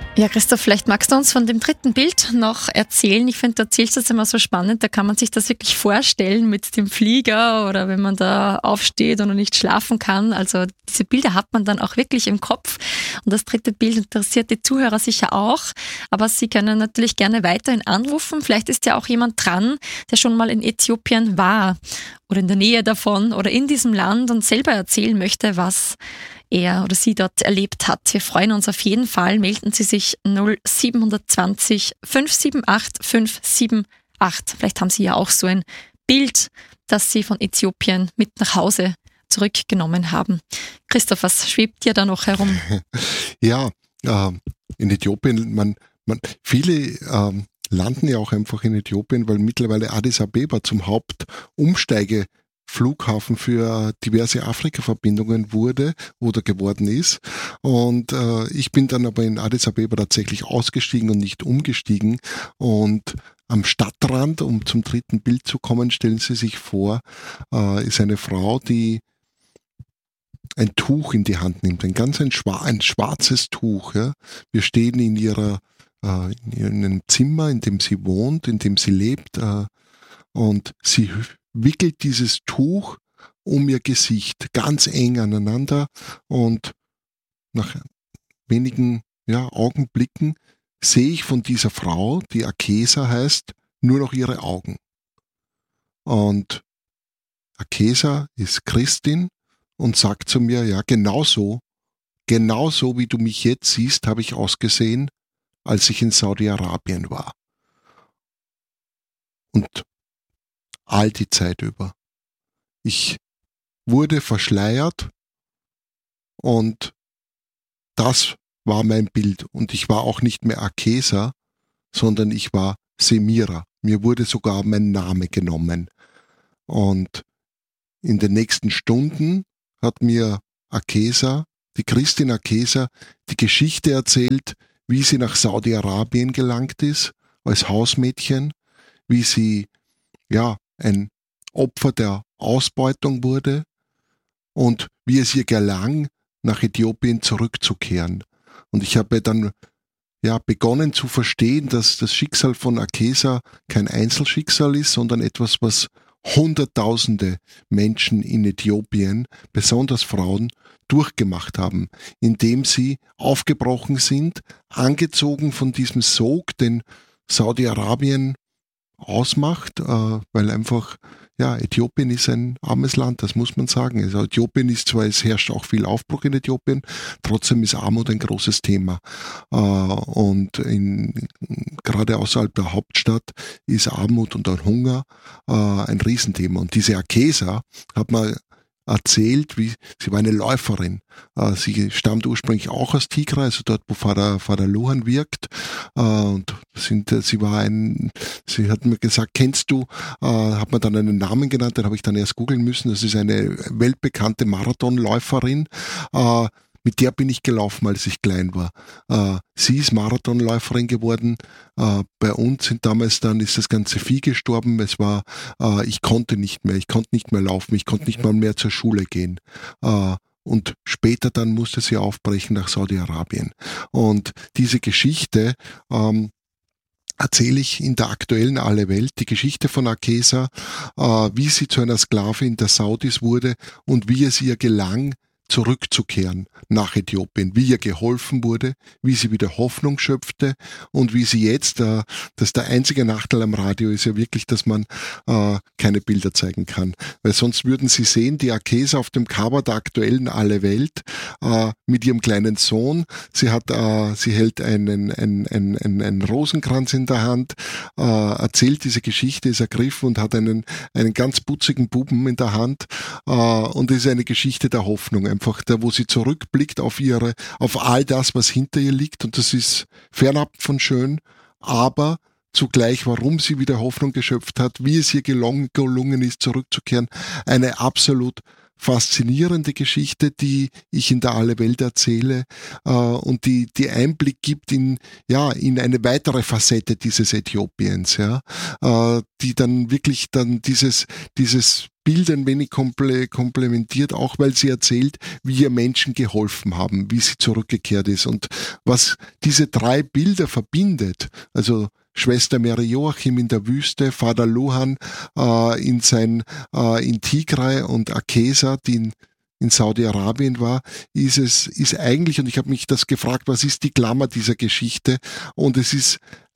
Ja, Christoph, vielleicht magst du uns von dem dritten Bild noch erzählen. Ich finde, du erzählst das immer so spannend, da kann man sich das wirklich vorstellen mit dem Flieger oder wenn man da aufsteht und nicht schlafen kann. Also diese Bilder hat man dann auch wirklich im Kopf. Und das dritte Bild interessiert die Zuhörer sicher auch. Aber sie können natürlich gerne weiterhin anrufen. Vielleicht ist ja auch jemand dran, der schon mal in Äthiopien war oder in der Nähe davon oder in diesem Land und selber erzählen möchte, was er oder sie dort erlebt hat. Wir freuen uns auf jeden Fall. Melden Sie sich 0720 578 578. Vielleicht haben Sie ja auch so ein Bild, das Sie von Äthiopien mit nach Hause zurückgenommen haben. Christoph, was schwebt dir da noch herum? Ja, in Äthiopien, viele landen ja auch einfach in Äthiopien, weil mittlerweile Addis Abeba zum Hauptumsteigeflughafen für diverse Afrika-Verbindungen wurde oder geworden ist. Und ich bin dann aber in Addis Abeba tatsächlich ausgestiegen und nicht umgestiegen. Und am Stadtrand, um zum dritten Bild zu kommen, stellen Sie sich vor, ist eine Frau, die ein Tuch in die Hand nimmt, ein schwarzes Tuch. Ja. Wir stehen in einem Zimmer, in dem sie wohnt, in dem sie lebt, und sie wickelt dieses Tuch um ihr Gesicht ganz eng aneinander und nach wenigen Augenblicken sehe ich von dieser Frau, die Akesa heißt, nur noch ihre Augen. Und Akesa ist Christin und sagt zu mir, ja, genauso wie du mich jetzt siehst, habe ich ausgesehen, als ich in Saudi-Arabien war. Und all die Zeit über. Ich wurde verschleiert und das war mein Bild. Und ich war auch nicht mehr Akesa, sondern ich war Semira. Mir wurde sogar mein Name genommen. Und in den nächsten Stunden hat mir Akesa, die Christin Akesa, die Geschichte erzählt, wie sie nach Saudi-Arabien gelangt ist, als Hausmädchen, wie sie ein Opfer der Ausbeutung wurde und wie es ihr gelang, nach Äthiopien zurückzukehren. Und ich habe dann begonnen zu verstehen, dass das Schicksal von Akesa kein Einzelschicksal ist, sondern etwas, was Hunderttausende Menschen in Äthiopien, besonders Frauen, durchgemacht haben, indem sie aufgebrochen sind, angezogen von diesem Sog, den Saudi-Arabien ausmacht, weil einfach, Äthiopien ist ein armes Land, das muss man sagen. Also Äthiopien ist zwar, es herrscht auch viel Aufbruch in Äthiopien, trotzdem ist Armut ein großes Thema. Und gerade außerhalb der Hauptstadt ist Armut und ein Hunger ein Riesenthema. Und diese Akesa hat man erzählt, sie war eine Läuferin. Sie stammt ursprünglich auch aus Tigray, also dort, wo Vater Luhan wirkt. Und sie hat mir gesagt, kennst du, hat mir dann einen Namen genannt, den habe ich dann erst googeln müssen. Das ist eine weltbekannte Marathonläuferin. Mit der bin ich gelaufen, als ich klein war. Sie ist Marathonläuferin geworden. Bei uns ist das ganze Vieh gestorben. Ich konnte nicht mehr laufen, ich konnte nicht mal mehr zur Schule gehen. Und später dann musste sie aufbrechen nach Saudi-Arabien. Und diese Geschichte erzähle ich in der aktuellen Alle Welt, die Geschichte von Akesa, wie sie zu einer Sklavin der Saudis wurde und wie es ihr gelang, zurückzukehren nach Äthiopien, wie ihr geholfen wurde, wie sie wieder Hoffnung schöpfte und wie sie jetzt, dass der einzige Nachteil am Radio ist ja wirklich, dass man keine Bilder zeigen kann, weil sonst würden Sie sehen, die Akesa auf dem Cover der aktuellen Alle Welt mit ihrem kleinen Sohn, sie hält einen Rosenkranz in der Hand, erzählt diese Geschichte, ist ergriffen und hat einen ganz putzigen Buben in der Hand und es ist eine Geschichte der Hoffnung, einfach da, wo sie zurückblickt auf all das, was hinter ihr liegt, und das ist fernab von schön, aber zugleich, warum sie wieder Hoffnung geschöpft hat, wie es ihr gelungen ist, zurückzukehren. Eine absolut faszinierende Geschichte, die ich in der Alle Welt erzähle und die Einblick gibt in eine weitere Facette dieses Äthiopiens, die dann wirklich dieses Bild ein wenig komplementiert, auch weil sie erzählt, wie ihr Menschen geholfen haben, wie sie zurückgekehrt ist. Und was diese 3 Bilder verbindet, also Schwester Mary Joachim in der Wüste, Vater Luhan in Tigray und Akesa, die in Saudi-Arabien war, ist eigentlich, und ich habe mich das gefragt, was ist die Klammer dieser Geschichte? Und es ist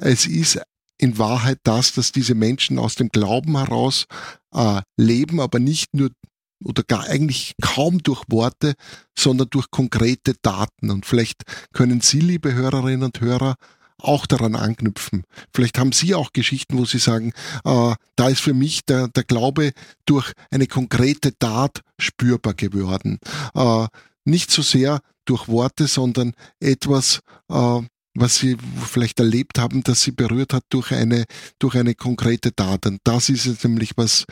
in Wahrheit das, dass diese Menschen aus dem Glauben heraus leben, aber nicht nur oder gar eigentlich kaum durch Worte, sondern durch konkrete Taten. Und vielleicht können Sie, liebe Hörerinnen und Hörer, auch daran anknüpfen. Vielleicht haben Sie auch Geschichten, wo Sie sagen, da ist für mich der Glaube durch eine konkrete Tat spürbar geworden. Nicht so sehr durch Worte, sondern etwas, was Sie vielleicht erlebt haben, das Sie berührt hat durch eine konkrete Tat. Und das ist es nämlich, was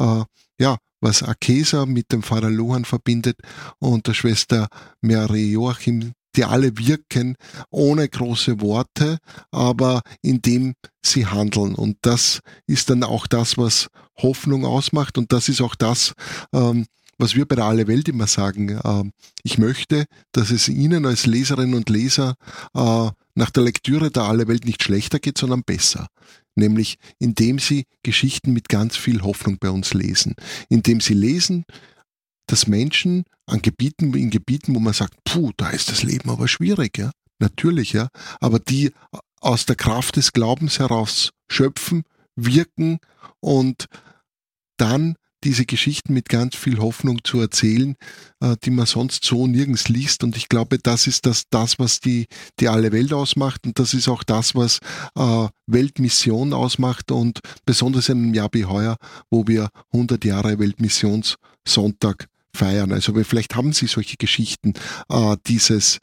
Akesa mit dem Vater Luhan verbindet und der Schwester Mary Joachim, die alle wirken ohne große Worte, aber indem sie handeln. Und das ist dann auch das, was Hoffnung ausmacht. Und das ist auch das, was wir bei der Alle Welt immer sagen. Ich möchte, dass es Ihnen als Leserinnen und Leser nach der Lektüre der Alle Welt nicht schlechter geht, sondern besser. Nämlich indem Sie Geschichten mit ganz viel Hoffnung bei uns lesen. Indem Sie lesen, dass Menschen in Gebieten, wo man sagt, da ist das Leben aber schwierig, ja, natürlich, ja, aber die aus der Kraft des Glaubens heraus schöpfen, wirken und dann diese Geschichten mit ganz viel Hoffnung zu erzählen, die man sonst so nirgends liest. Und ich glaube, das ist das was die Alle Welt ausmacht, und das ist auch das, was Weltmission ausmacht, und besonders in einem Jahr wie heuer, wo wir 100 Jahre Weltmissionssonntag feiern. Also vielleicht haben Sie solche Geschichten dieses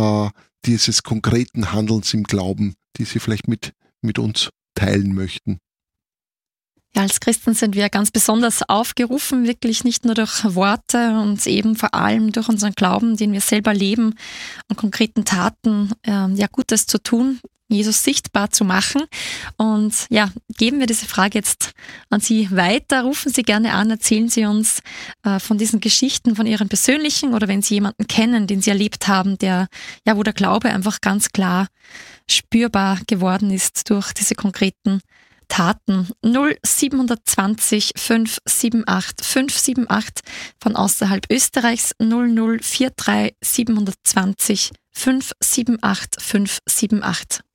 konkreten Handelns im Glauben, die Sie vielleicht mit uns teilen möchten. Ja, als Christen sind wir ganz besonders aufgerufen, wirklich nicht nur durch Worte und eben vor allem durch unseren Glauben, den wir selber leben, und konkreten Taten, Gutes zu tun, Jesus sichtbar zu machen. Und ja, geben wir diese Frage jetzt an Sie weiter. Rufen Sie gerne an, erzählen Sie uns von diesen Geschichten, von Ihren persönlichen, oder wenn Sie jemanden kennen, den Sie erlebt haben, wo der Glaube einfach ganz klar spürbar geworden ist durch diese konkreten Taten. 0720 578 578 von außerhalb Österreichs, 0043 720 578 578.